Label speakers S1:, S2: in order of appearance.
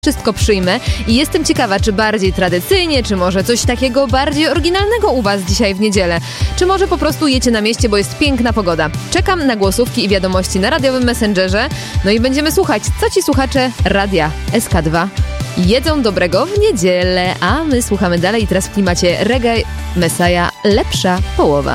S1: Wszystko przyjmę i jestem ciekawa, czy bardziej tradycyjnie, czy może coś takiego bardziej oryginalnego u was dzisiaj w niedzielę. Czy może po prostu jecie na mieście, bo jest piękna pogoda. Czekam na głosówki i wiadomości na radiowym Messengerze. No i będziemy słuchać, co ci słuchacze Radia SK2 jedzą dobrego w niedzielę. A my słuchamy dalej i teraz w klimacie reggae Messiah, lepsza połowa.